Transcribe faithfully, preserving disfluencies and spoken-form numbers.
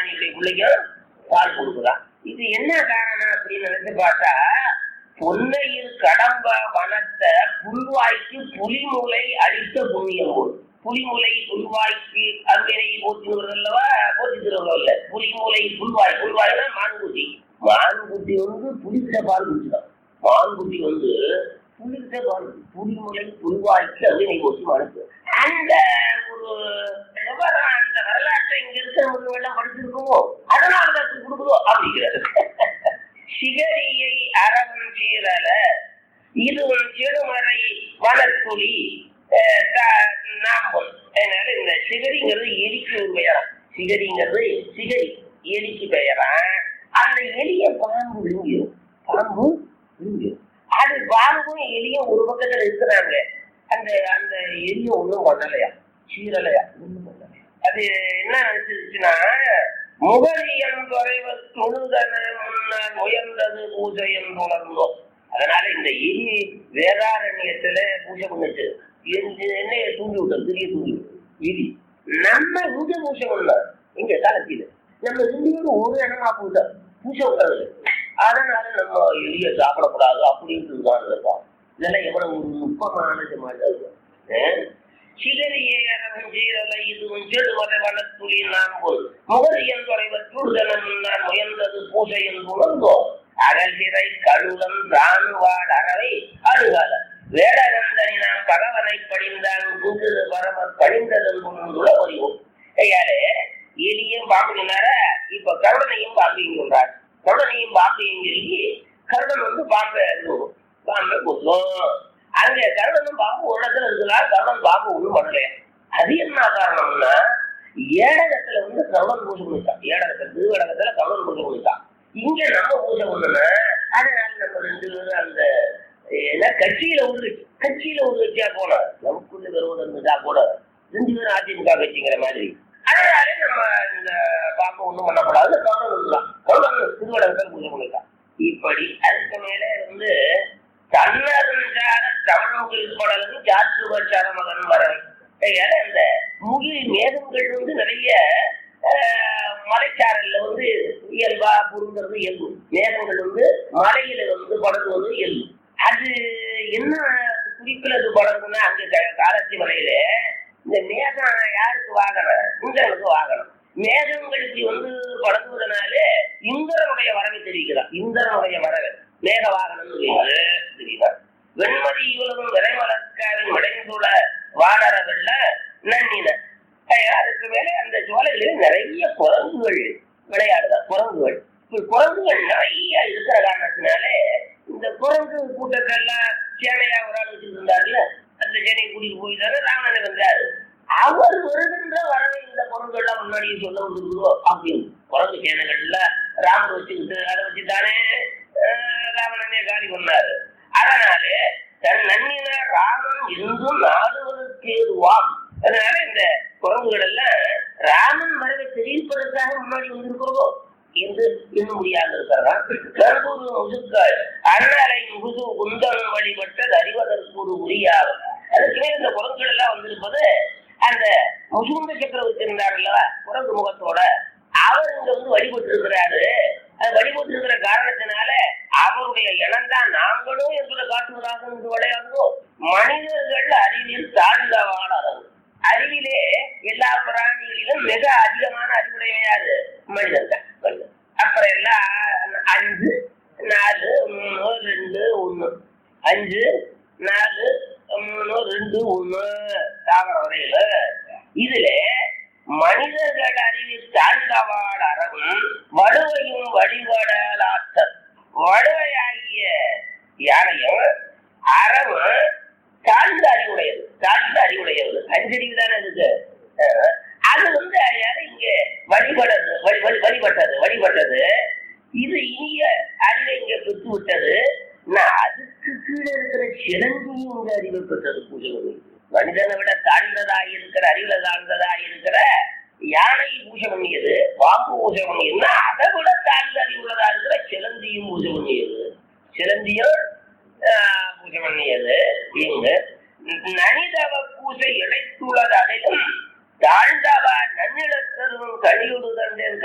ராணியுடைய பிள்ளைக்கும் பால் கொடுக்குறான். இது என்ன காரணம் அப்படின்னு நினைச்சு பார்த்தா, பொன்னையில் கடம்ப வனத்த புல்வாய்க்கு புலிமுலை அளித்த புண்ணியம் போல். புலிமுலை புல்வாய்க்கு அருவினை போற்றுவது அல்லவா, போற்றி தருவதோ இல்ல. புலிமுலை புல்வாய், புல்வாய்னா மான்குட்டி. மான்குட்டி வந்து புளித்த பால் குடிச்சுதான். மான்குட்டி வந்து புளித்த பால். புலிமுலை புல்வாய்க்கு அருவினை போற்றி மனசு. அந்த ஒரு விவரம், அந்த வரலாற்றை இங்க இருக்கிறவங்க எல்லாம் படிச்சிருக்கோமோ, அதனால கொடுக்குதோ அப்படிங்கிறது. சிகரியை அறவன் சீரல இது ஒரு செடுமறை வனத்துளி நாம்பல். அதனால இந்த சிகரிங்கிறது எலிக்கு ஒரு பெயரான். சிகரிங்கிறது சிகரி எலிக்கு பெயரான். அந்த எலிய பாம்பு விழுங்கிடும். பாம்பு விழுங்கிடும். அது பாம்பும் எலியும் ஒரு பக்கத்துல இருக்கிறாங்க. அந்த அந்த எலிய ஒண்ணும் பண்ணலையா, சீரலையா, ஒண்ணும் பண்ணலையா. அது என்ன நினைச்சிருச்சுன்னா, முகலியம் குறைவ தொழுதன முன்னால் உயர்ந்தது பூஜையம் தொடர்ந்தோம். அதனால இந்த எலி வேதாரண்யத்துல பூஜை பண்ணிட்டு என்னைய தூண்டி விட்டோம், பெரிய தூண்டி விட்டோம் எலி. நம்ம இங்க பூஜை பண்ணல, இங்க காலத்தில நம்ம ரெண்டு பேரும் ஒரு இடமா பூஜை பூஜை விடுறது. அதனால நம்ம எலிய சாப்பிடக்கூடாது அப்படின்ட்டு தான் இருக்கோம். இதெல்லாம் எவ்வளவு ஒரு நுட்பமான மாதிரி. சிதறியே அரவன் சீரலை இதுவும் செடுமறை வனத்துளி நாம்போல் முகலியன் குறைவர் சூழ்தனம் நான் முயன்றது பூஜை என்று உணர்ந்தோ அகல் சிறை கழுவன் ராணுவாள் அறவை அழுகால வேடகந்தனி நாம் பகவனை படிந்தான் குங்குது பரம படிந்ததென்புள்ள அறிவோம். ஐயாலே எலியும் பாம்புனார இப்ப கருடனையும் பாம்பையும் சொல்றார். கருடனையும் பாம்பையும் சொல்லி கருடன் வந்து பாம்பை பாம்பை கொடுத்தோம். அங்க கருடனும் பாம்பு ஒரு இடத்துல இருக்கிறார். கருடன் பாம்பு ஒண்ணும் பண்ணலையா. அது என்ன காரணம்னா, ஏடகத்துல வந்து கருடன் பூஜை பண்ணிட்டான். ஏடகத்துல திருவடகத்துல கருடன் பூஜை பண்ணிட்டான். இங்க நம்ம பூஜை பண்ணோம்னா அதனால நம்ம ரெண்டு பேரும் அந்த கட்சியில ஒரு கட்சியில ஒரு கட்சியா போன நமக்குள்ள விரோதம் இருந்துட்டா கூட ரெண்டு பேரும் அதிமுக கட்சிங்கிற மாதிரி. அதனால நம்ம இந்த பாம்பு ஒண்ணும் பண்ணக்கூடாது. கருடன் இருந்தான். கருடன் திருவடகத்துல பூஜை பண்ணிட்டான். இப்படி அதுக்கு மேல வந்து தன்னருஞ்சார தமிழ்முகில் படலுக்கு ஜாற்றுவச்சார மகன் வரவை. அந்த முகில் மேகங்கள் வந்து நிறைய மலைச்சாரல்ல வந்து இயல்பா புரிந்துறது இயல்பு. மேகங்கள் வந்து மலையில வந்து படங்குவது இயல்பு. அது என்ன குறிப்பில் அது படங்குன்னா, அங்க காலத்தி மலையில இந்த மேகம் யாருக்கு வாகனம், இந்திரனுக்கு வாகனம். மேகங்களுக்கு வந்து படங்குவதனால இந்திரனுடைய வரவை தெரிவிக்கிறான். இந்திரனுடைய வரவை மேக வாகனம் தெரியுதா. வெண்மதி இவளும் விரைமலக்காவின் மடைந்துள்ள வாடரவல்ல நன்னின. அதுக்கு மேலே அந்த சோலைகளில் நிறைய குரங்குகள் விளையாடுதான். குரங்குகள் குரங்குகள் நிறைய இருக்கிற காரணத்தினாலே இந்த குரங்கு கூட்டத்தெல்லாம் சேனையா ஒரு ஆள் வச்சுட்டு இருந்தாருல, அந்த சேனையை கூட்டிட்டு போயிட்டாரு. ராவணன் வந்தாரு. அவர் வருகின்ற வரவை இந்த குரங்குகள்லாம் முன்னாடியே சொல்ல வந்துருக்குதோ அப்படின்னு குரங்கு சேனைகள்ல ராமர் வச்சுக்கிட்டு அதை வச்சுதானே ராவணனே காலி பண்ணாரு. அதனால தன் நன்னின ராமன் இருந்தும் நாடுவதற்கு ஏதுவாம். அதனால இந்த குரங்குகள் எல்லாம் ராமன் வரவை தெரிவிப்பதற்காக முன்னாடி வந்திருக்கிறதோ என்று இன்னும் முடியாது இருக்கிறான். கரும்பூர் முசுக்கள் அண்ணலை முகுசு குந்தன் வழிபட்டது அறிவதற்கு ஒரு உரியாகும். அதுக்கு மேல இந்த குரங்குகள் எல்லாம் வந்திருப்பது அந்த முசுகுந்த சக்கரவர்த்தி இருந்தாருல்ல குரங்கு முகத்தோட, அவர் இங்க வந்து வழிபட்டு இருக்கிறாரு. அது வழிபட்டு இருக்கிற காரணத்தினால அவருடைய இனம்தான் நாங்களும் என்பதை காட்டுவதாக இன்று விளையாடுவோம். மனிதர்கள் அறிவில் தாழ்ந்தவாளர். அறிவிலே எல்லா பிராணிகளிலும் மிக அதிகமான அறிவுடையாரு மனிதன் தான். அப்புறம் எல்லாம் அஞ்சு நாலு மூணு ரெண்டு ஒண்ணு அஞ்சு நாலு மூணு ரெண்டு ஒண்ணு தாவர வரையில இதுல மனிதர்கள் அறிவில் தாழ்ந்தவாள் அறவும் வடுவையும் வழிபடல் ஆற்றல். வடுவையாகிய யானையும் அறவும் தாழ்ந்த அறிவுடையது. தாழ்ந்த அறிவுடையது அஞ்சறிவு தானே இருக்கு. அது வந்து இங்க வழிபடுறது வழிபட்டது வழிபட்டது இது இனிய அறிவை இங்க பெற்று விட்டது. அதுக்கு கீழே இருக்கிற சிறந்தியும் இங்க அறிவை பெற்றது. பூஜை மனிதனை விட தாழ்ந்ததாக இருக்கிற அறிவுல தாழ்ந்ததாக இருக்கிற யானை பூஜை பண்ணியது, பாம்பு பூஜை பண்ணியதுன்னா அதை விட தாழ்ந்த அறிவுள்ளதா இருக்கிற சிலந்தியும் பூஜை பண்ணியது. சிலந்தியும் பூஜை பண்ணியது. இங்க நனிதவ பூஜை இழைத்துள்ளது. அதிலும் தாழ்ந்தவா நன்னிடத்தரும் கனியுடு தந்தேன்